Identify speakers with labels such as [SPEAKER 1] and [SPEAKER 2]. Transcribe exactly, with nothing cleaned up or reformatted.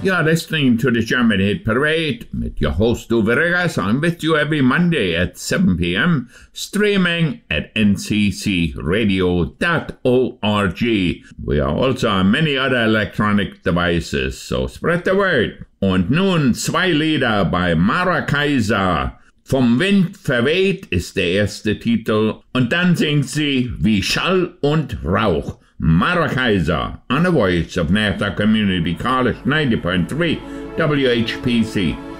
[SPEAKER 1] You're listening to the German Hit Parade with your host Uwe Regas. I'm with you every Monday at seven p.m. streaming at n c c radio dot org. We are also on many other electronic devices, so spread the word. Und nun zwei Lieder bei Mara Kaiser. Vom Wind verweht ist der erste Titel und dann singt sie Wie Schall und Rauch. Mara Kaiser on the voice of Nassau Community College ninety point three W H P C.